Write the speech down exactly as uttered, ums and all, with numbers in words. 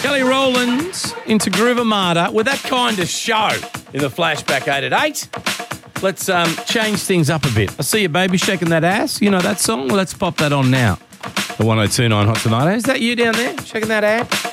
Kelly Rowlands into Groove Armada with that kind of show in the flashback eight at eight. Let's um, change things up a bit. I see you, baby, shaking that ass. You know that song? Well, let's pop that on now. The one oh two point nine Hot Tomato. Is that you down there shaking that ass?